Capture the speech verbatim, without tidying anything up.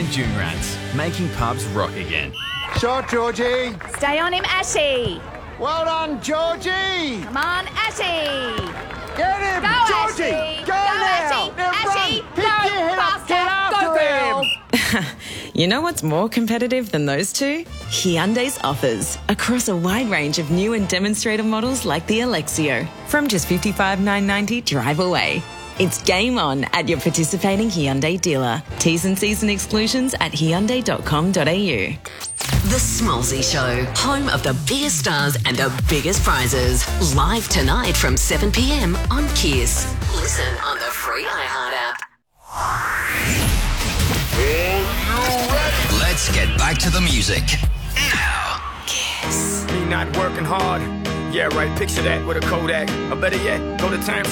and Dune Rats, making pubs rock again. Shot, Georgie. Stay on him, Ashy. Well done, Georgie. Come on, Ashy. Get him, Go, Georgie. Ashy. Go, Go, now. Ashy. Now Ashy. run. Pick Go, your head up. faster. Get after Go, girl. him. You know what's more competitive than those two? Hyundai's offers across a wide range of new and demonstrator models like the Alexio. From just fifty-five thousand nine hundred ninety drive away. It's game on at your participating Hyundai dealer. T's and C's and exclusions at hyundai dot com dot a u. The Smallsy Show, home of the biggest stars and the biggest prizes. Live tonight from seven p.m. on Kiss. Listen on the free iHeart app. Let's get back to the music. Now. Kiss. Me not working hard. Yeah, right, picture that with a Kodak. Or better yet, go to time